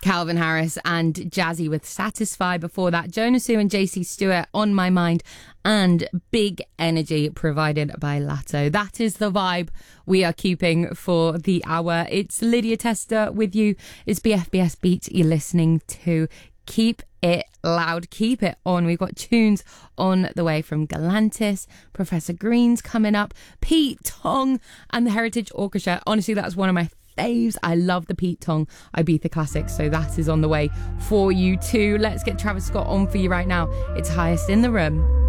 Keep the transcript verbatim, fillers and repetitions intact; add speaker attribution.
Speaker 1: Calvin Harris and Jazzy with Satisfy. Before that, Jonas Sue and J C Stewart, On My Mind, and Big Energy provided by Latto. That is the vibe we are keeping for the hour. It's Lydia Tester with you. It's B F B S Beats you're listening to. Keep it loud, keep it on. We've got tunes on the way from Galantis, Professor Green's coming up, Pete Tong and the Heritage Orchestra. Honestly, that's one of my faves. I love the Pete Tong Ibiza classics, so that is on the way for you too. Let's get Travis Scott on for you right now. It's Highest in the Room.